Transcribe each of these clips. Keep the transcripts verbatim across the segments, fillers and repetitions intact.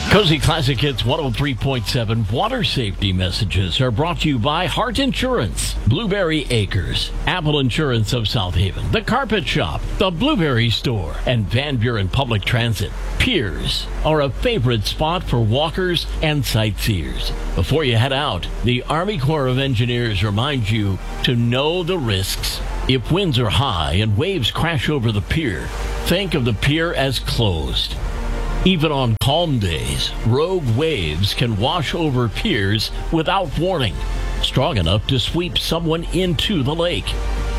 Cozy Classic Hits one oh three point seven water safety messages are brought to you by Hart Insurance, Blueberry Acres, Apple Insurance of South Haven, The Carpet Shop, The Blueberry Store, and Van Buren Public Transit. Piers are a favorite spot for walkers and sightseers. Before you head out, the Army Corps of Engineers reminds you to know the risks. If winds are high and waves crash over the pier, think of the pier as closed. Even on calm days, rogue waves can wash over piers without warning, strong enough to sweep someone into the lake.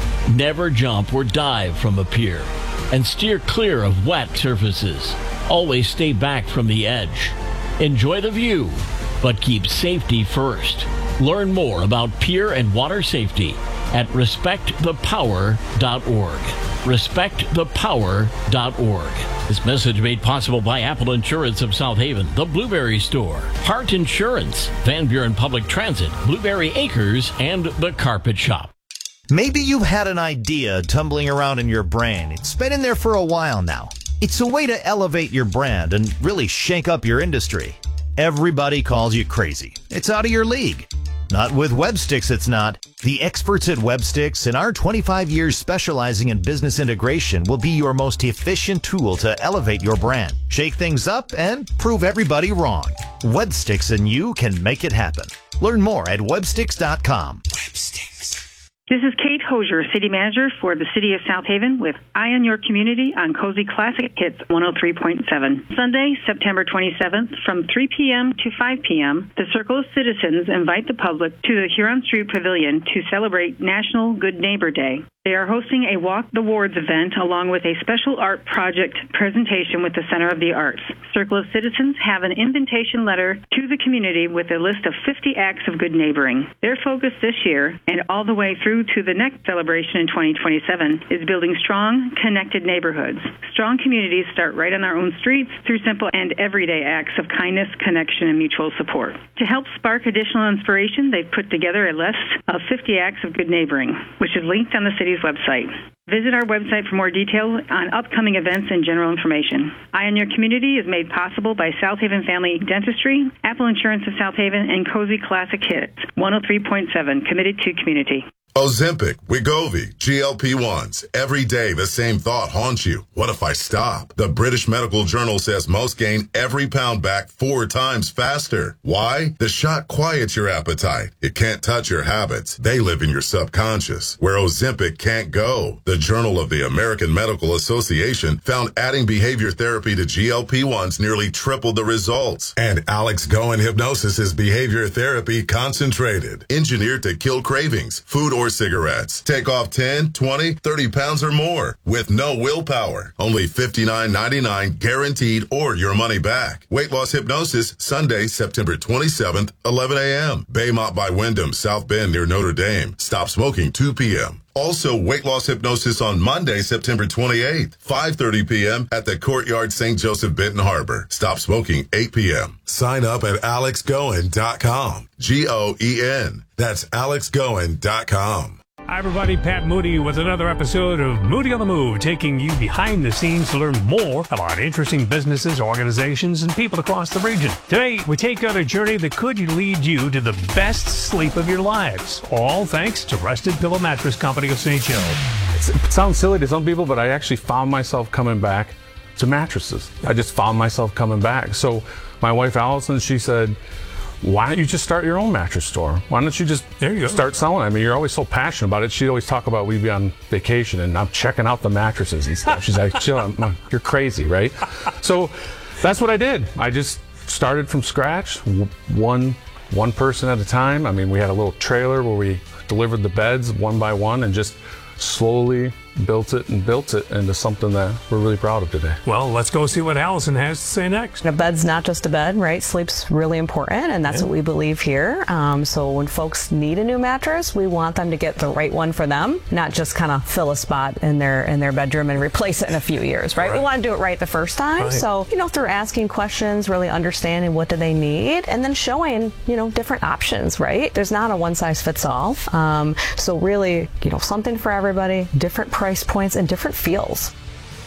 Never jump or dive from a pier, and steer clear of wet surfaces. Always stay back from the edge. Enjoy the view, but keep safety first. Learn more about pier and water safety at respect the power dot org. respect the power dot org. This message made possible by Apple Insurance of South Haven, The Blueberry Store, Hart Insurance, Van Buren Public Transit, Blueberry Acres, and The Carpet Shop. Maybe you've had an idea tumbling around in your brain. It's been in there for a while now. It's a way to elevate your brand and really shake up your industry. Everybody calls you crazy. It's out of your league. Not with WebSticks, it's not. The experts at WebSticks and our twenty-five years specializing in business integration will be your most efficient tool to elevate your brand, shake things up, and prove everybody wrong. WebSticks and you can make it happen. Learn more at websticks dot com. WebSticks. This is Kate Hosier, City Manager for the City of South Haven with Eye on Your Community on Cozy Classic Hits one oh three point seven. Sunday, September twenty-seventh, from three p.m. to five p.m., the Circle of Citizens invite the public to the Huron Street Pavilion to celebrate National Good Neighbor Day. They are hosting a Walk the Wards event along with a special art project presentation with the Center of the Arts. Circle of Citizens have an invitation letter to the community with a list of fifty acts of good neighboring. Their focus this year, and all the way through to the next celebration in twenty twenty-seven, is building strong, connected neighborhoods. Strong communities start right on our own streets through simple and everyday acts of kindness, connection, and mutual support. To help spark additional inspiration, they've put together a list of fifty acts of good neighboring, which is linked on the city's website. Visit our website for more details on upcoming events and general information. Eye on Your Community is made possible by South Haven Family Dentistry, Apple Insurance of South Haven, and Cozy Classic Hits one oh three point seven, committed to community. Ozempic, Wegovy, G L P ones. Every day the same thought haunts you. What if I stop? The British Medical Journal says most gain every pound back four times faster. Why? The shot quiets your appetite. It can't touch your habits. They live in your subconscious, where Ozempic can't go. The Journal of the American Medical Association found adding behavior therapy to G L P ones nearly tripled the results. And Alex Goen Hypnosis is behavior therapy concentrated, engineered to kill cravings, food or cigarettes. Take off ten, twenty, thirty pounds or more with no willpower. Only fifty-nine ninety-nine guaranteed or your money back. Weight Loss Hypnosis, Sunday, September twenty-seventh, eleven a.m. Baymont by Wyndham, South Bend near Notre Dame. Stop smoking two p.m. Also, Weight Loss Hypnosis on Monday, September twenty-eighth, five thirty p.m. at the Courtyard Saint Joseph Benton Harbor. Stop smoking eight p.m. Sign up at alex goen dot com. G O E N. That's alex goen dot com. Hi, everybody. Pat Moody with another episode of Moody on the Move, taking you behind the scenes to learn more about interesting businesses, organizations, and people across the region. Today, we take on a journey that could lead you to the best sleep of your lives, all thanks to Rested Pillow Mattress Company of Saint Joe. It sounds silly to some people, but I actually found myself coming back to mattresses. I just found myself coming back. So my wife, Allison, she said, why don't you just start your own mattress store? Why don't you just there you go. start selling? I mean, you're always so passionate about it. She'd always talk about we'd be on vacation and I'm checking out the mattresses and stuff. She's like, chill, I'm, you're crazy, right? So that's what I did. I just started from scratch, one one person at a time. I mean, we had a little trailer where we delivered the beds one by one and just slowly built it and built it into something that we're really proud of today. Well, let's go see what Allison has to say next. A bed's not just a bed, right? Sleep's really important, and that's yeah. what we believe here. Um, so when folks need a new mattress, we want them to get the right one for them, not just kind of fill a spot in their in their bedroom and replace it in a few years, right? right. We want to do it right the first time. Right. So, you know, through asking questions, really understanding what do they need, and then showing, you know, different options, right? There's not a one size fits all. Um, so really, you know, something for everybody, different price points and different feels.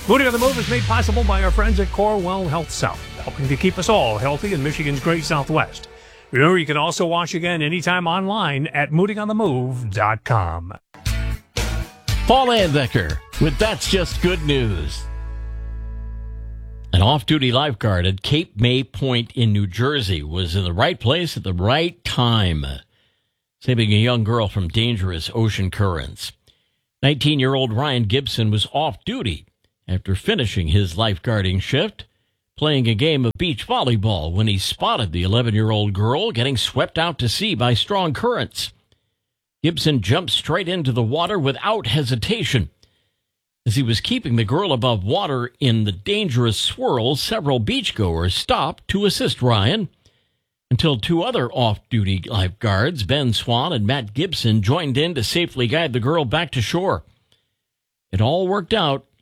Moody on the Move is made possible by our friends at Corewell Health South, helping to keep us all healthy in Michigan's great Southwest. Remember, you can also watch again anytime online at moody on the move dot com. Paul Anbecker with That's Just Good News. An off-duty lifeguard at Cape May Point in New Jersey was in the right place at the right time, saving a young girl from dangerous ocean currents. nineteen-year-old Ryan Gibson was off-duty after finishing his lifeguarding shift, playing a game of beach volleyball when he spotted the eleven-year-old girl getting swept out to sea by strong currents. Gibson jumped straight into the water without hesitation. As he was keeping the girl above water in the dangerous swirl, several beachgoers stopped to assist Ryan until two other off-duty lifeguards, Ben Swan and Matt Gibson, joined in to safely guide the girl back to shore. It all worked out